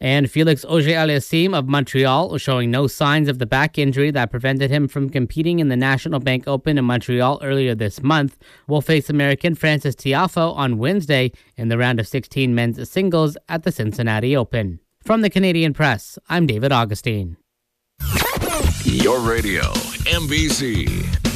And Felix Auger-Aliassime of Montreal, showing no signs of the back injury that prevented him from competing in the National Bank Open in Montreal earlier this month, will face American Frances Tiafoe on Wednesday in the round of 16 men's singles at the Cincinnati Open. From the Canadian Press, I'm David Augustine. Your radio, MBC.